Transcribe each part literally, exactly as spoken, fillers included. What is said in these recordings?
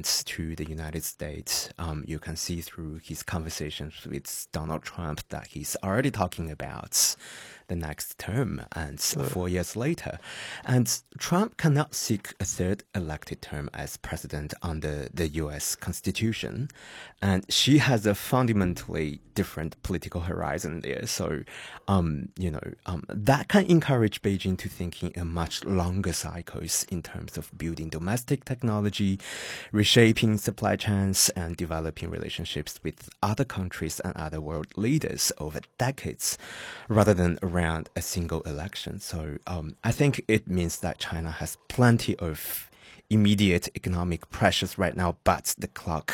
commitment to the United States. Um, you can see through his conversations with Donald Trump that he's already talking about the next term and four years later. And Trump cannot seek a third elected term as president under the U S Constitution. And Xi has a fundamentally different political horizon there. So, um, you know, um, that can encourage Beijing to think in a much longer cycles in terms of building domestic technology, reshaping supply chains, and developing relationships with other countries and other world leaders over decades, rather than around a single election. So um, I think it means that China has plenty of immediate economic pressures right now, but the clock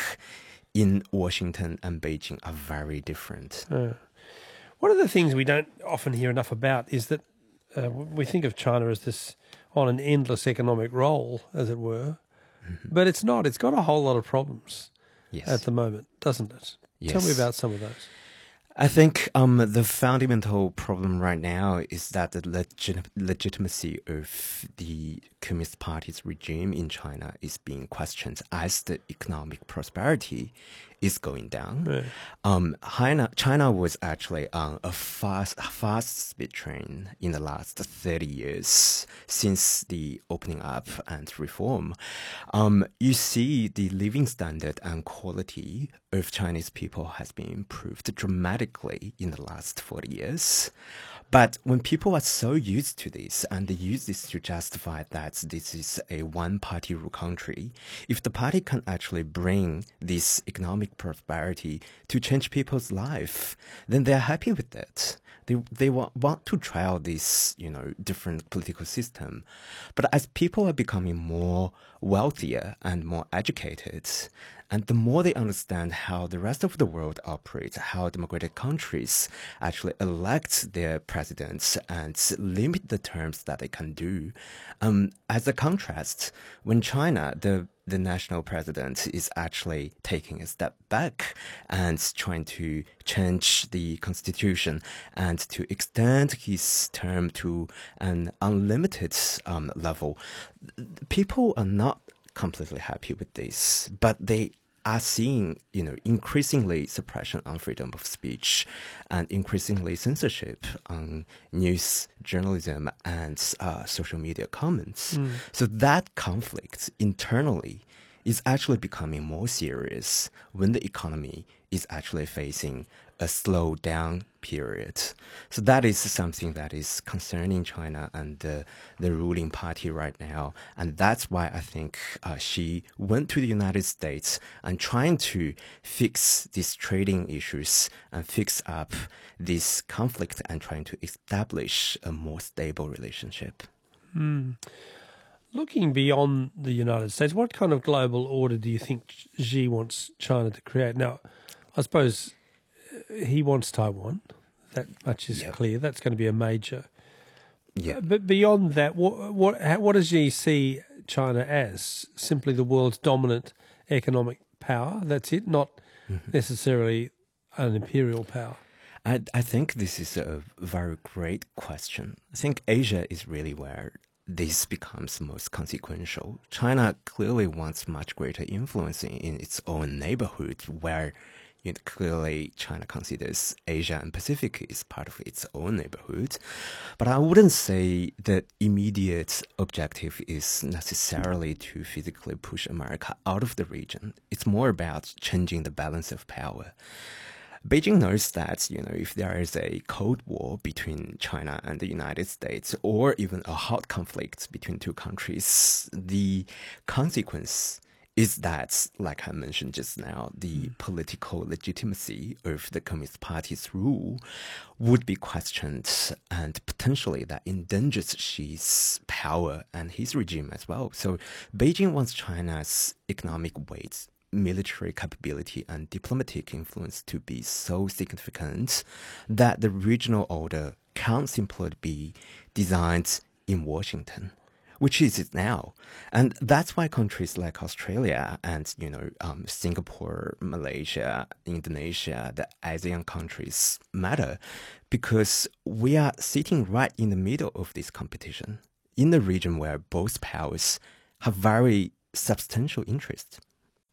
in Washington and Beijing are very different. Uh, one of the things we don't often hear enough about is that uh, we think of China as this on an endless economic roll, as it were, mm-hmm. but it's not. It's got a whole lot of problems yes. at the moment, doesn't it? Yes. Tell me about some of those. I think um, the fundamental problem right now is that the legit- legitimacy of the Communist Party's regime in China is being questioned as the economic prosperity is going down. Right. Um, China, China was actually on a fast, fast speed train in the last thirty years since the opening up and reform. Um, you see the living standard and quality of Chinese people has been improved dramatically in the last forty years. But when people are so used to this and they use this to justify that this is a one-party rule country, if the party can actually bring this economic prosperity to change people's life, then they're happy with it. They they want, want to try out this, you know, different political system. But as people are becoming more wealthier and more educated, and the more they understand how the rest of the world operates, how democratic countries actually elect their presidents and limit the terms that they can do. Um, as a contrast, when China, the the national president is actually taking a step back and trying to change the constitution and to extend his term to an unlimited um, level, people are not completely happy with this, but they are seeing, you know, increasingly suppression on freedom of speech and increasingly censorship on news journalism and uh, social media comments. Mm. So that conflict internally is actually becoming more serious when the economy is actually facing a slowdown period. So that is something that is concerning China and the, the ruling party right now. And that's why I think uh, Xi went to the United States and trying to fix these trading issues and fix up this conflict and trying to establish a more stable relationship. Mm. Looking beyond the United States, what kind of global order do you think Xi wants China to create? Now, I suppose he wants Taiwan. That much is yep. clear. That's going to be a major. Yeah. But beyond that, what what what does Xi see China as? Simply the world's dominant economic power? That's it, not mm-hmm. necessarily an imperial power. I I think this is a very great question. I think Asia is really where this becomes most consequential. China clearly wants much greater influence in, in its own neighborhood, where you know, clearly China considers Asia and Pacific is part of its own neighborhood. But I wouldn't say the immediate objective is necessarily to physically push America out of the region. It's more about changing the balance of power. Beijing knows that, you know, if there is a Cold War between China and the United States, or even a hot conflict between two countries, the consequence is that, like I mentioned just now, the mm. political legitimacy of the Communist Party's rule would be questioned, and potentially that endangers Xi's power and his regime as well. So Beijing wants China's economic weight, military capability and diplomatic influence to be so significant that the regional order can't simply be designed in Washington, which is it now. And that's why countries like Australia and, you know, um, Singapore, Malaysia, Indonesia, the ASEAN countries matter, because we are sitting right in the middle of this competition in the region where both powers have very substantial interests.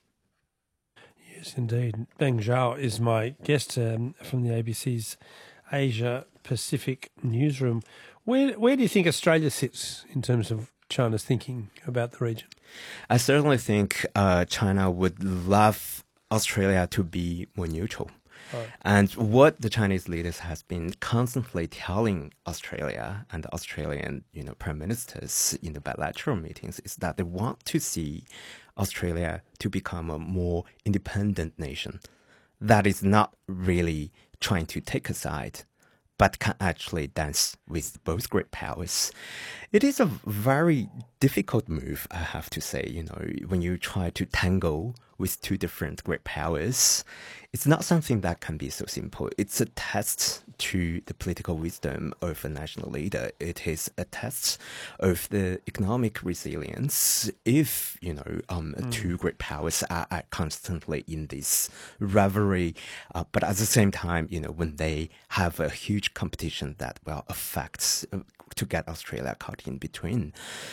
Yes, indeed. Beng Zhao is my guest um, from the A B C's Asia Pacific newsroom. Where where do you think Australia sits in terms of China's thinking about the region? I certainly think uh, China would love Australia to be more neutral. Right. And what the Chinese leaders has been constantly telling Australia and the Australian, you know, prime ministers in the bilateral meetings is that they want to see Australia to become a more independent nation that is not really trying to take a side, but can actually dance with both great powers. It is a very difficult move, I have to say, you know, when you try to tangle with two different great powers. It's not something that can be so simple. It's a test to the political wisdom of a national leader. It is a test of the economic resilience if, you know, um, mm. two great powers are, are constantly in this rivalry. Uh, but at the same time, you know, when they have a huge competition that, well, affects uh, to get Australia caught in between.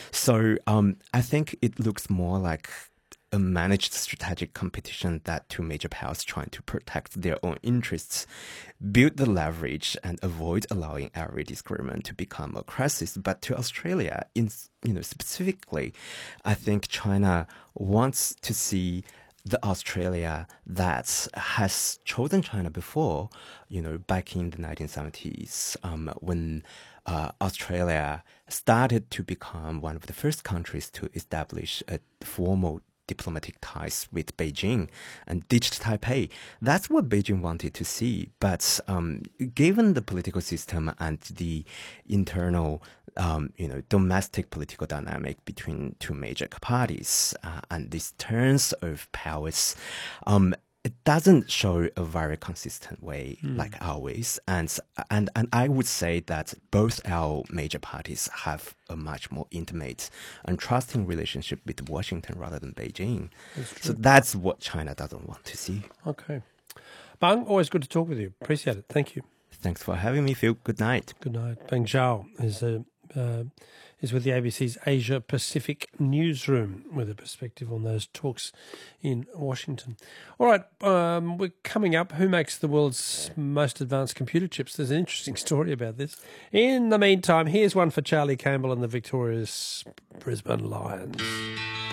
So um, I think it looks more like a managed strategic competition that two major powers trying to protect their own interests, build the leverage, and avoid allowing every disagreement to become a crisis. But to Australia, in you know specifically, I think China wants to see the Australia that has chosen China before, you know, back in the nineteen seventies, um, when uh, Australia started to become one of the first countries to establish a formal diplomatic ties with Beijing and ditched Taipei. That's what Beijing wanted to see. But um, given the political system and the internal, um, you know, domestic political dynamic between two major parties uh, and these turns of powers, um, it doesn't show a very consistent way mm. like always. And, and, and I would say that both our major parties have a much more intimate and trusting relationship with Washington rather than Beijing. That's so that's what China doesn't want to see. Okay. Bang, always good to talk with you. Appreciate it. Thank you. Thanks for having me, Phil. Good night. Good night. Beng Zhao is a... Uh, is with the A B C's Asia Pacific newsroom with a perspective on those talks in Washington. All right, um, we're coming up. Who makes the world's most advanced computer chips? There's an interesting story about this. In the meantime, here's one for Charlie Campbell and the victorious Brisbane Lions.